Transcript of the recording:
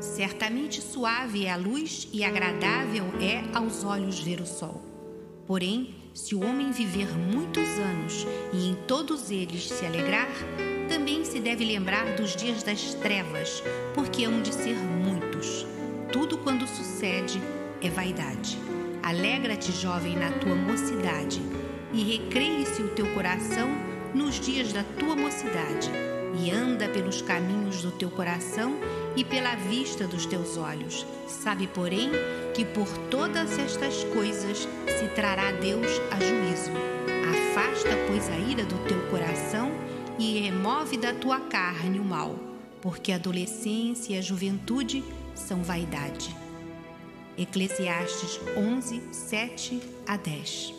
Certamente suave é a luz e agradável é aos olhos ver o sol. Porém, se o homem viver muitos anos e em todos eles se alegrar, também se deve lembrar dos dias das trevas, porque hão de ser muitos. Tudo quando sucede é vaidade. Alegra-te, jovem, na tua mocidade, e recreie-se o teu coração nos dias da tua mocidade, e anda pelos caminhos do teu coração e pela vista dos teus olhos. Sabe, porém, que por todas estas coisas se trará Deus a juízo. Afasta, pois, a ira do teu coração e remove da tua carne o mal, porque a adolescência e a juventude são vaidade. Eclesiastes 11, 7 a 10.